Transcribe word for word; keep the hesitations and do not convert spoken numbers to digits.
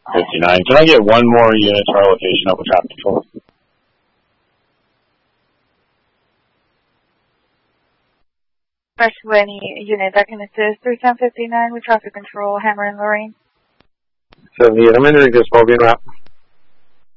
fifty-nine. Can I get one more unit to our location up with traffic control? Especially any unit that can assist three ten fifty-nine with traffic control, Hammer and Lorraine. seventy-eight, I'm entering this Bolivian route.